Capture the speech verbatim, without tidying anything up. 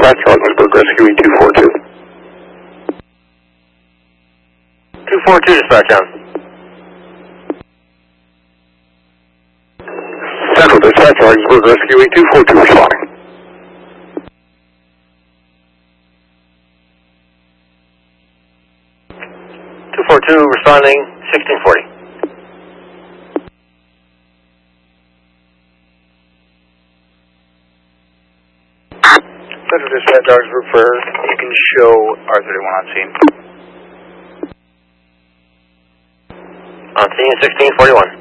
dispatch, Augsburg rescuing two four two. two four two dispatch down. Central dispatch, Augsburg rescuing two four two responding. two four two responding, sixteen forty. Central dispatch, Augsburg for, you can show R thirty-one on scene. On scene, sixteen forty-one.